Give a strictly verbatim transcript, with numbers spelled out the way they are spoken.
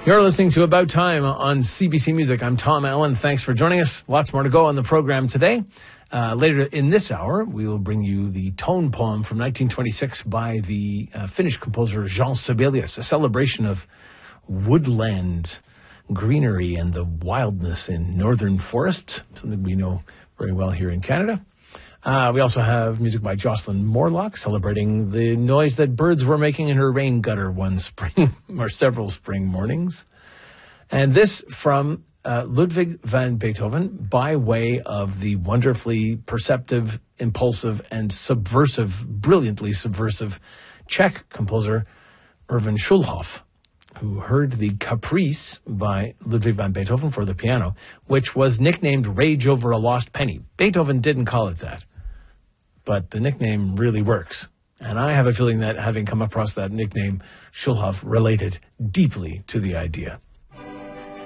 You're listening to About Time on C B C Music. I'm Tom Allen. Thanks for joining us. Lots more to go on the program today. Uh, later in this hour, we will bring you the tone poem from nineteen twenty-six by the uh, Finnish composer Jean Sibelius, a celebration of woodland greenery and the wildness in northern forests, something we know very well here in Canada. Uh, we also have music by Jocelyn Morlock, celebrating the noise that birds were making in her rain gutter one spring or several spring mornings. And this from uh, Ludwig van Beethoven by way of the wonderfully perceptive, impulsive, and subversive, brilliantly subversive Czech composer Erwin Schulhoff, who heard the Caprice by Ludwig van Beethoven for the piano, which was nicknamed Rage Over a Lost Penny. Beethoven didn't call it that, but the nickname really works. And I have a feeling that having come across that nickname, Schulhoff related deeply to the idea.